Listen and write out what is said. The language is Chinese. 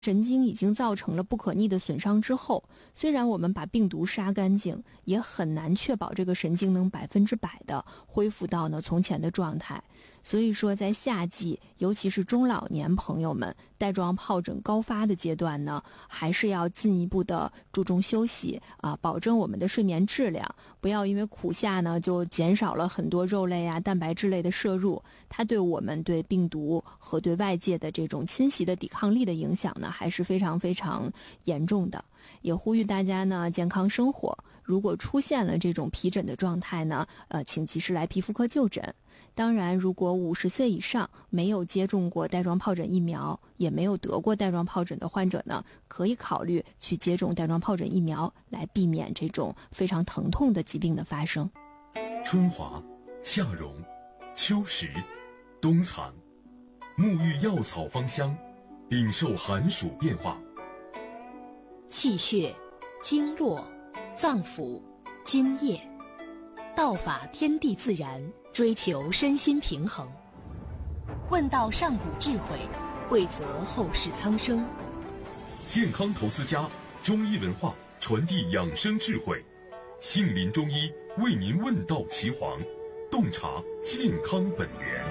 神经已经造成了不可逆的损伤之后，虽然我们把病毒杀干净，也很难确保这个神经能100%的恢复到从前的状态。所以说在夏季，尤其是中老年朋友们带状疱疹高发的阶段呢，还是要进一步的注重休息保证我们的睡眠质量，不要因为苦夏呢就减少了很多肉类蛋白质类的摄入，它对我们对病毒和对外界的这种侵袭的抵抗力的影响呢还是非常非常严重的。也呼吁大家呢健康生活，如果出现了这种皮疹的状态呢请及时来皮肤科就诊。当然如果50岁以上没有接种过带状疱疹疫苗，也没有得过带状疱疹的患者呢，可以考虑去接种带状疱疹疫苗，来避免这种非常疼痛的疾病的发生。 春华、夏荣、秋实、冬藏，沐浴药草芳香，禀受寒暑变化。 气血、经络、脏腑、津液，道法天地自然，追求身心平衡。问道上古智慧，汇泽后世苍生。 健康投资家，中医文化传递养生智慧，杏林中医为您问道岐黄，洞察健康本源。